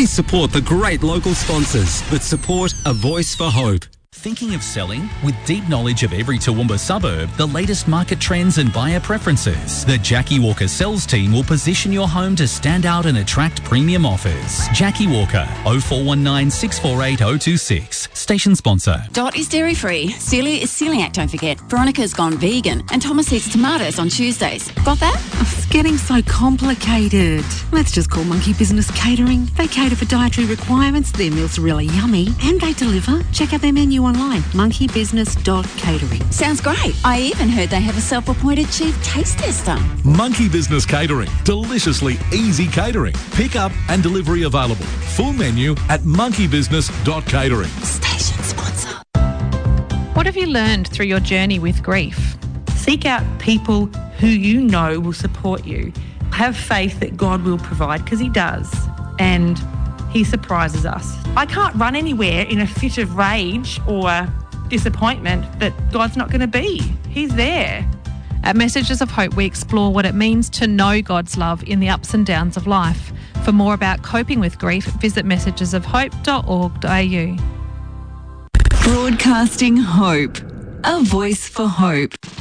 Please support the great local sponsors that support A Voice for Hope. Thinking of selling? With deep knowledge of every Toowoomba suburb, the latest market trends and buyer preferences, the Jackie Walker sales team will position your home to stand out and attract premium offers. Jackie Walker, 0419 648 026. Station sponsor. Dot is dairy free. Celia is celiac, don't forget. Veronica's gone vegan. And Thomas eats tomatoes on Tuesdays. Got that? It's getting so complicated. Let's just call Monkey Business Catering. They cater for dietary requirements. Their meals are really yummy. And they deliver. Check out their menu online, monkeybusiness.catering. Sounds great. I even heard they have a self-appointed chief taste tester. Monkey Business Catering. Deliciously easy catering. Pick up and delivery available. Full menu at monkeybusiness.catering. Station sponsor. What have you learned through your journey with grief? Seek out people who you know will support you. Have faith that God will provide, because He does. And He surprises us. I can't run anywhere in a fit of rage or disappointment that God's not going to be. He's there. At Messages of Hope, we explore what it means to know God's love in the ups and downs of life. For more about coping with grief, visit messagesofhope.org.au. Broadcasting Hope. A Voice for Hope.